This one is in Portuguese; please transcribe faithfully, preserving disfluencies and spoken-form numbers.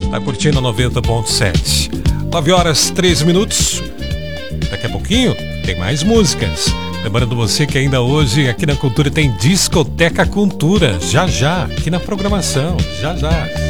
Tá curtindo noventa ponto sete. nove horas, treze minutos. Daqui a pouquinho tem mais músicas. Lembrando você que ainda hoje aqui na Cultura tem Discoteca Cultura. Já já, aqui na programação. Já já.